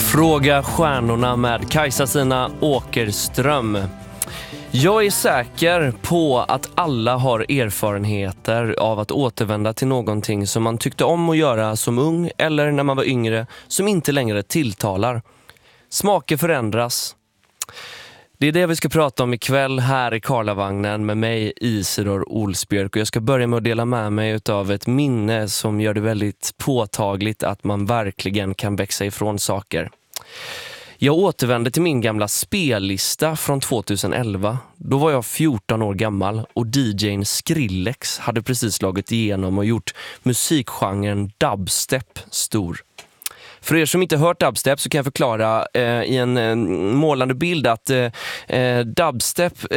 Fråga stjärnorna med Kajsa-Stina Åkerström. Jag är säker på att alla har erfarenheter av att återvända till någonting som man tyckte om att göra som ung eller när man var yngre som inte längre tilltalar. Smaker förändras. Det är det vi ska prata om ikväll här i Karlavagnen med mig, Isidor Olsbjörk. Och jag ska börja med att dela med mig av ett minne som gör det väldigt påtagligt att man verkligen kan växa ifrån saker. Jag återvände till min gamla spellista från 2011. Då var jag 14 år gammal och DJ:n Skrillex hade precis slagit igenom och gjort musikgenren dubstep stor. För er som inte hört dubstep så kan jag förklara i en målande bild att dubstep